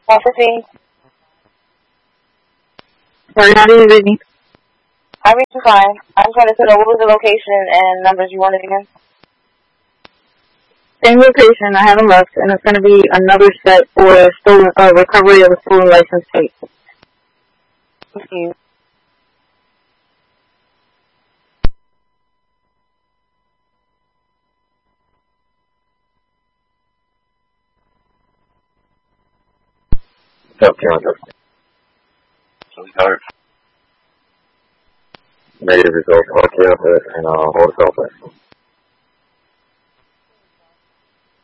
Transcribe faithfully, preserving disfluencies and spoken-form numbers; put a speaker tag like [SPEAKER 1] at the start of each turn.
[SPEAKER 1] Officer,
[SPEAKER 2] Sorry, how do you read me?
[SPEAKER 1] I read you fine. I'm trying to figure out what was the location and numbers you wanted again.
[SPEAKER 2] Same location, I haven't left, and it's going to be another set for stolen, uh, recovery of a stolen license plate.
[SPEAKER 1] Thank you.
[SPEAKER 3] What's up, Keandre?
[SPEAKER 4] So we got it.
[SPEAKER 3] Negative results. I'll get up and uh, hold us open.